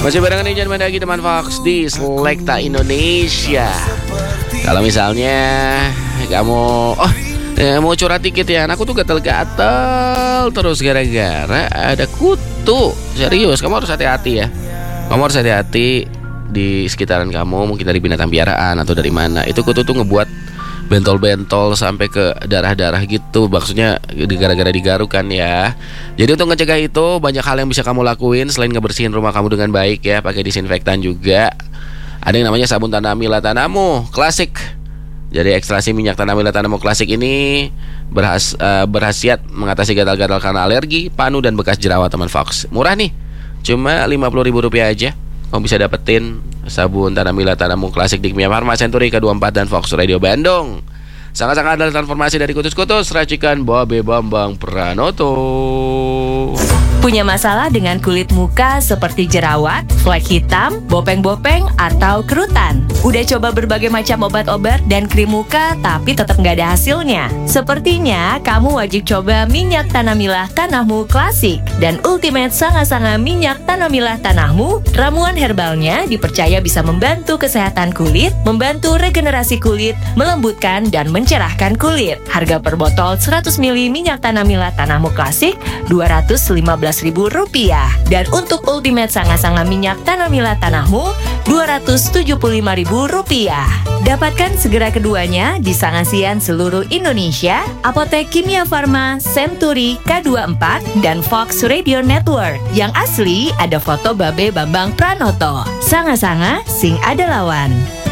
Masih barengan Ijan Mandagi teman Fox di Selekta Indonesia. Kalau misalnya kamu mau curhat dikit ya, aku tuh gatel-gatel terus gara-gara ada kutu. Serius, kamu harus hati-hati ya. Kamu harus hati-hati di sekitaran kamu, mungkin dari binatang piaraan atau dari mana. Itu kutu tuh ngebuat bentol-bentol sampai ke darah-darah gitu. Maksudnya gara-gara digarukan ya. Jadi untuk mencegah itu banyak hal yang bisa kamu lakuin selain ngebersihin rumah kamu dengan baik ya, pakai disinfektan juga. Ada yang namanya sabun Tanamila Tanamu Klasik. Jadi ekstraksi minyak Tanamila Tanamu Klasik ini berhasiat mengatasi gatal-gatal karena alergi, panu dan bekas jerawat teman Fox. Murah nih, cuma Rp50.000 aja. Kamu bisa dapetin sabun Tanamila Tanamu Klasik di Kimia Farma, Century, K24 dan Fox Radio Bandung. Sangat-sangat ada transformasi dari kutus-kutus, racikan Babe Bambang Pranoto. Punya masalah dengan kulit muka seperti jerawat, flek hitam, bopeng-bopeng, atau kerutan? Udah coba berbagai macam obat-obat dan krim muka tapi tetap nggak ada hasilnya? Sepertinya kamu wajib coba minyak Tanamila Tanahmu Klasik dan Ultimate Sanga-Sanga Minyak Tanamila Tanahmu. Ramuan herbalnya dipercaya bisa membantu kesehatan kulit, membantu regenerasi kulit, melembutkan dan mencerahkan kulit. Harga per botol 100 ml minyak Tanamila Tanahmu Klasik Rp215.000. Dan untuk Ultimate Sanga-Sanga Minyak Tanamila Tanahmu Rp275.000. Dapatkan segera keduanya di Sangasian seluruh Indonesia, Apotek Kimia Farma, Century, K24 dan Fox Radio Network. Yang asli ada foto Babe Bambang Pranoto. Sanga-sanga sing ada lawan.